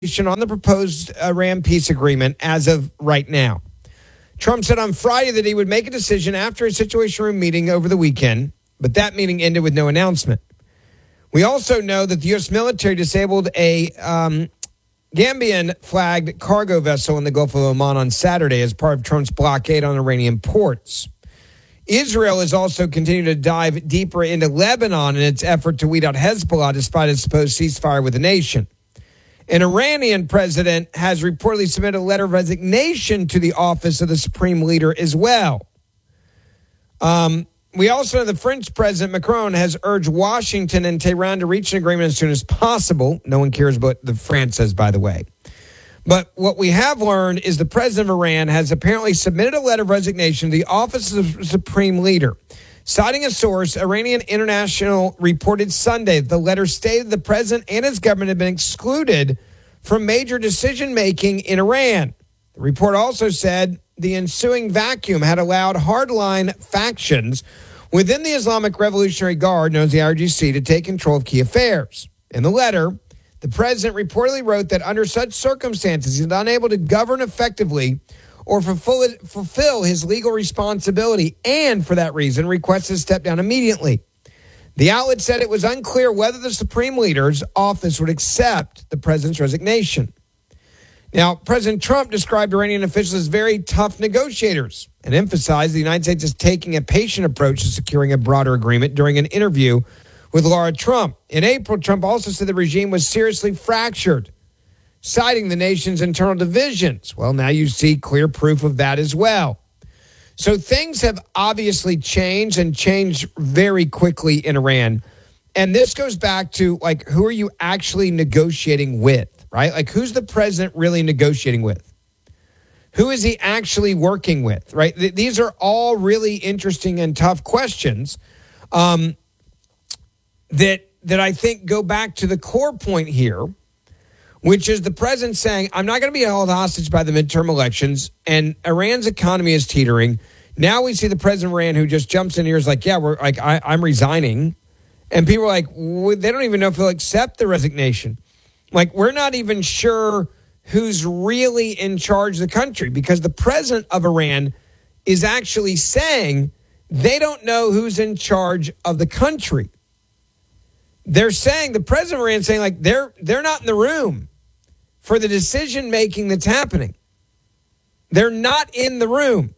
on the proposed Iran peace agreement as of right now. Trump said on Friday that he would make a decision after a Situation Room meeting over the weekend, but that meeting ended with no announcement. We also know that the U.S. military disabled a Gambian-flagged cargo vessel in the Gulf of Oman on Saturday as part of Trump's blockade on Iranian ports. Israel has also continued to dive deeper into Lebanon in its effort to weed out Hezbollah despite its supposed ceasefire with the nation. An Iranian president has reportedly submitted a letter of resignation to the office of the supreme leader as well. We also know the French President Macron has urged Washington and Tehran to reach an agreement as soon as possible. No one cares what the France says, by the way. But what we have learned is the president of Iran has apparently submitted a letter of resignation to the office of the supreme leader. Citing a source, Iranian International reported Sunday that the letter stated the president and his government had been excluded from major decision-making in Iran. The report also said the ensuing vacuum had allowed hardline factions within the Islamic Revolutionary Guard, known as the IRGC, to take control of key affairs. In the letter, the president reportedly wrote that under such circumstances, he's unable to govern effectively or fulfill his legal responsibility, and for that reason, requested to step down immediately. The outlet said it was unclear whether the supreme leader's office would accept the president's resignation. Now, President Trump described Iranian officials as very tough negotiators and emphasized the United States is taking a patient approach to securing a broader agreement during an interview with Laura Trump. In April, Trump also said the regime was seriously fractured, citing the nation's internal divisions. Well, now you see clear proof of that as well. So things have obviously changed and changed very quickly in Iran. And this goes back to, like, who are you actually negotiating with, right? Like, who's the president really negotiating with? Who is he actually working with, right? These are all really interesting and tough questions that I think go back to the core point here, which is the president saying, I'm not going to be held hostage by the midterm elections, and Iran's economy is teetering. Now we see the president of Iran who just jumps in here is like, yeah, I'm resigning. And people are like, well, they don't even know if they'll accept the resignation. Like, we're not even sure who's really in charge of the country, because the president of Iran is actually saying they don't know who's in charge of the country. They're saying, the president of Iran is saying, like, they're not in the room for the decision making that's happening. They're not in the room.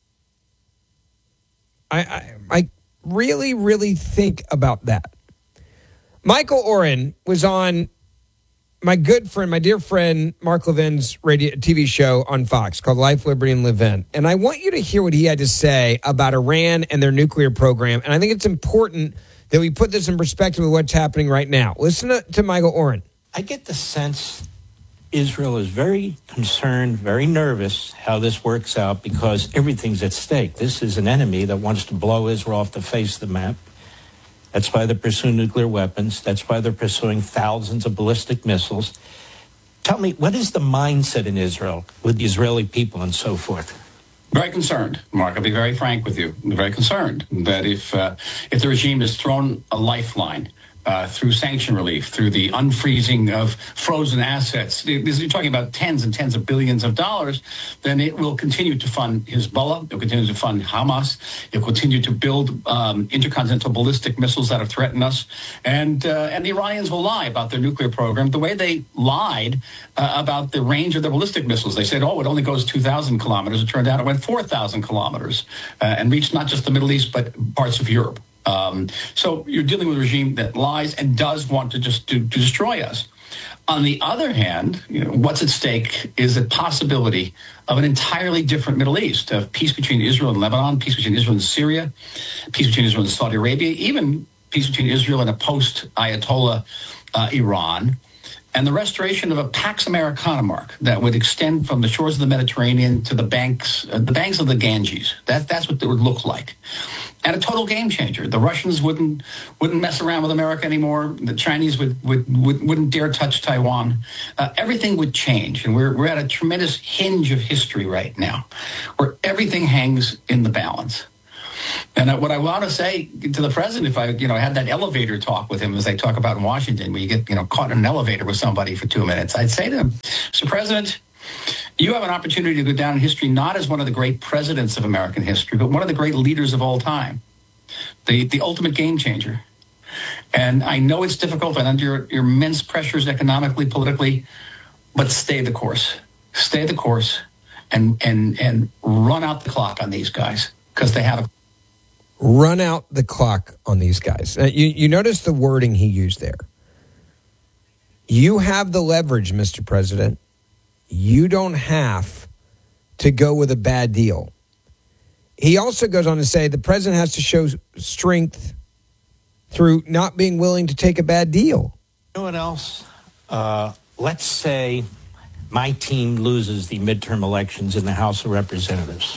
I really, really think about that. Michael Oren was on my good friend, my dear friend, Mark Levin's TV show on Fox called Life, Liberty, and Levin. And I want you to hear what he had to say about Iran and their nuclear program. And I think it's important that we put this in perspective with what's happening right now. Listen to Michael Oren. I get the sense Israel is very concerned, very nervous how this works out, because everything's at stake. This is an enemy that wants to blow Israel off the face of the map. That's why they're pursuing nuclear weapons. That's why they're pursuing thousands of ballistic missiles. Tell me, what is the mindset in Israel with the Israeli people and so forth? Very concerned, Mark. I'll be very frank with you. I'm very concerned that if the regime has thrown a lifeline through sanction relief, through the unfreezing of frozen assets, you're talking about tens and tens of billions of dollars, then it will continue to fund Hezbollah, it will continue to fund Hamas, it will continue to build intercontinental ballistic missiles that have threatened us, and the Iranians will lie about their nuclear program the way they lied about the range of their ballistic missiles. They said, it only goes 2,000 kilometers. It turned out it went 4,000 kilometers and reached not just the Middle East, but parts of Europe. So you're dealing with a regime that lies and does want to to destroy us. On the other hand, what's at stake is the possibility of an entirely different Middle East, of peace between Israel and Lebanon, peace between Israel and Syria, peace between Israel and Saudi Arabia, even peace between Israel and a post-Ayatollah Iran, and the restoration of a Pax Americana, Mark, that would extend from the shores of the Mediterranean to the banks of the Ganges. That's what it would look like. And a total game changer. The Russians wouldn't mess around with America anymore. The Chinese wouldn't dare touch Taiwan. Everything would change. And we're at a tremendous hinge of history right now, where everything hangs in the balance. And what I want to say to the president, if I, had that elevator talk with him, as they talk about in Washington, where you get, caught in an elevator with somebody for 2 minutes, I'd say to him, Mr. President, you have an opportunity to go down in history not as one of the great presidents of American history, but one of the great leaders of all time, the ultimate game changer. And I know it's difficult and under your immense pressures economically, politically, but stay the course. Stay the course and run out the clock on these guys because they have a run out the clock on these guys. You notice the wording he used there. You have the leverage, Mr. President. You don't have to go with a bad deal. He also goes on to say the president has to show strength through not being willing to take a bad deal. You know what else? Let's say my team loses the midterm elections in the House of Representatives.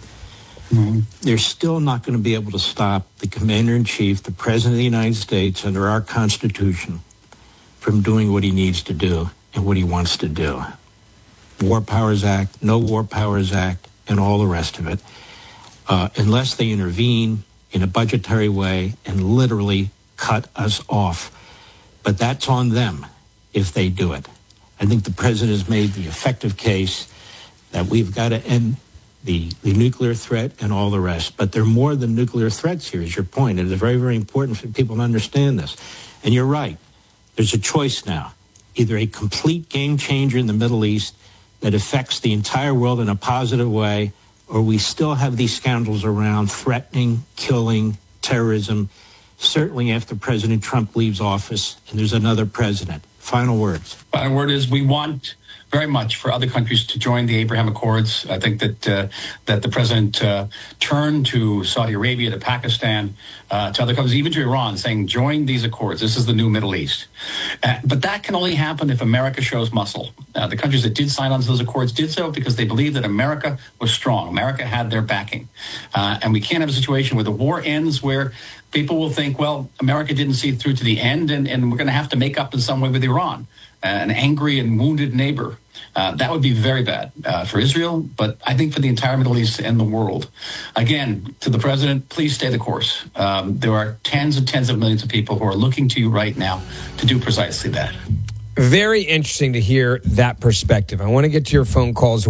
They're still not going to be able to stop the commander-in-chief, the president of the United States, under our Constitution, from doing what he needs to do and what he wants to do. War Powers Act, No War Powers Act, and all the rest of it, unless they intervene in a budgetary way and literally cut us off. But that's on them if they do it. I think the president has made the effective case that we've got to end the nuclear threat and all the rest. But there are more than nuclear threats here, is your point. It is very, very important for people to understand this. And you're right. There's a choice now. Either a complete game changer in the Middle East that affects the entire world in a positive way, or we still have these scoundrels around threatening, killing, terrorism, certainly after President Trump leaves office and there's another president. Final words. Final word is we want very much for other countries to join the Abraham Accords. I think that the president turned to Saudi Arabia, to Pakistan, to other countries, even to Iran, saying, join these accords. This is the new Middle East. But that can only happen if America shows muscle. The countries that did sign on to those accords did so because they believed that America was strong. America had their backing. And we can't have a situation where the war ends where people will think, well, America didn't see it through to the end, and we're going to have to make up in some way with Iran, an angry and wounded neighbor. That would be very bad for Israel, but I think for the entire Middle East and the world. Again, to the president, please stay the course. There are tens and tens of millions of people who are looking to you right now to do precisely that. Very interesting to hear that perspective. I want to get to your phone calls,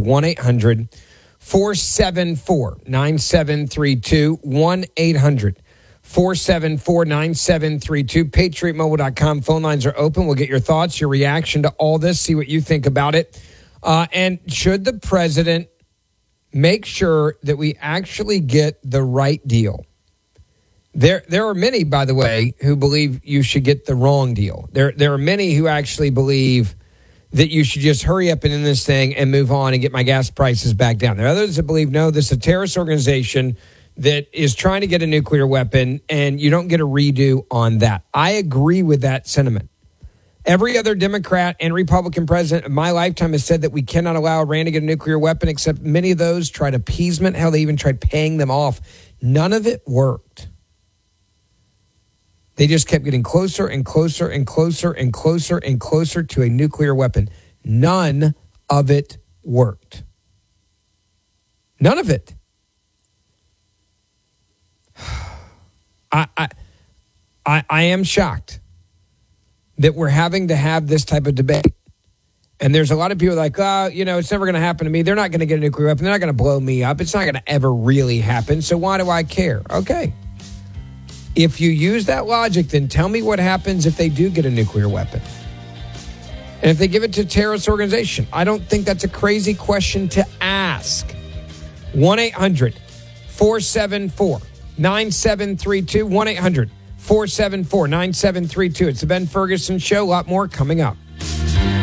1-800-474-9732, 1-800-474-9732. PatriotMobile.com. Phone lines are open. We'll get your thoughts, your reaction to all this, see what you think about it. And should the president make sure that we actually get the right deal? There are many, by the way, who believe you should get the wrong deal. There are many who actually believe that you should just hurry up and end this thing and move on and get my gas prices back down. There are others that believe, no, this is a terrorist organization that is trying to get a nuclear weapon, and you don't get a redo on that. I agree with that sentiment. Every other Democrat and Republican president of my lifetime has said that we cannot allow Iran to get a nuclear weapon, except many of those tried appeasement. Hell, they even tried paying them off. None of it worked. They just kept getting closer and closer and closer and closer and closer to a nuclear weapon. None of it worked. None of it. I am shocked that we're having to have this type of debate. And there's a lot of people like, it's never going to happen to me. They're not going to get a nuclear weapon. They're not going to blow me up. It's not going to ever really happen. So why do I care? Okay. If you use that logic, then tell me what happens if they do get a nuclear weapon. And if they give it to a terrorist organization. I don't think that's a crazy question to ask. 1-800-474-9732. 1-800-474-9732. It's the Ben Ferguson Show. A lot more coming up.